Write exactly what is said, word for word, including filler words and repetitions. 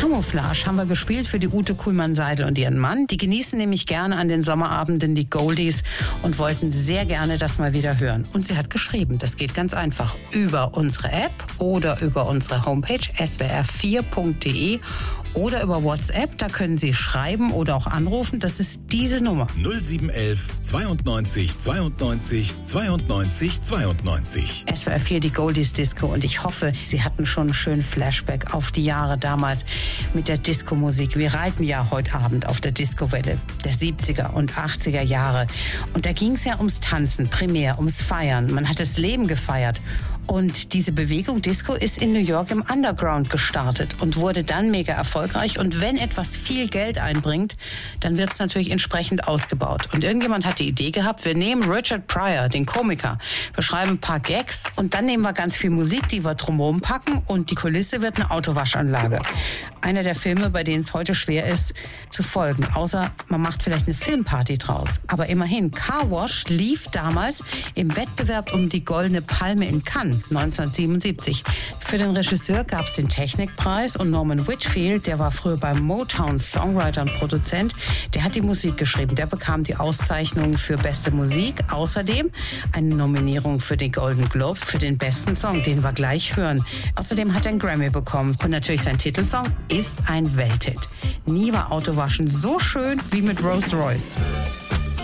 Camouflage haben wir gespielt für die Ute Kuhlmann-Seidel und ihren Mann. Die genießen nämlich gerne an den Sommerabenden die Goldies und wollten sehr gerne das mal wieder hören. Und sie hat geschrieben, das geht ganz einfach, über unsere App oder über unsere Homepage s w r vier punkt d e oder über WhatsApp, da können Sie schreiben oder auch anrufen. Das ist diese Nummer. null sieben eins eins zweiundneunzig zweiundneunzig zweiundneunzig zweiundneunzig. S W R vier, die Goldies Disco. Und ich hoffe, Sie hatten schon einen schönen Flashback auf die Jahre damals mit der Disco-Musik. Wir reiten ja heute Abend auf der Disco-Welle der siebziger und achtziger Jahre. Und da ging es ja ums Tanzen, primär ums Feiern. Man hat das Leben gefeiert. Und diese Bewegung Disco ist in New York im Underground gestartet und wurde dann mega erfolgreich. Und wenn etwas viel Geld einbringt, dann wird es natürlich entsprechend ausgebaut. Und irgendjemand hat die Idee gehabt, wir nehmen Richard Pryor, den Komiker, wir schreiben ein paar Gags und dann nehmen wir ganz viel Musik, die wir drumherum packen und die Kulisse wird eine Autowaschanlage. Einer der Filme, bei denen es heute schwer ist zu folgen, außer man macht vielleicht eine Filmparty draus. Aber immerhin, Car Wash lief damals im Wettbewerb um die Goldene Palme in Cannes neunzehnhundertsiebenundsiebzig. Für den Regisseur gab es den Technikpreis und Norman Whitfield, der war früher beim Motown Songwriter und Produzent, der hat die Musik geschrieben. Der bekam die Auszeichnung für beste Musik. Außerdem eine Nominierung für den Golden Globe für den besten Song, den wir gleich hören. Außerdem hat er einen Grammy bekommen. Und natürlich sein Titelsong ist ein Welthit. Nie war Autowaschen so schön wie mit Rolls Royce.